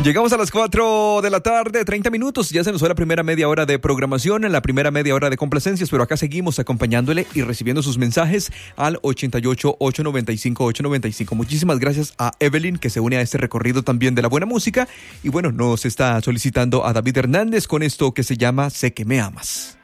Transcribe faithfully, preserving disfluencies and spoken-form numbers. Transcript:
Llegamos a las cuatro de la tarde, treinta minutos. Ya se nos fue la primera media hora de programación, la primera media hora de complacencias, pero acá seguimos acompañándole y recibiendo sus mensajes al ochenta y ocho, ochocientos noventa y cinco, ochocientos noventa y cinco. Muchísimas gracias a Evelyn, que se une a este recorrido también de la buena música. Y bueno, nos está solicitando a David Hernández con esto que se llama Sé que me amas.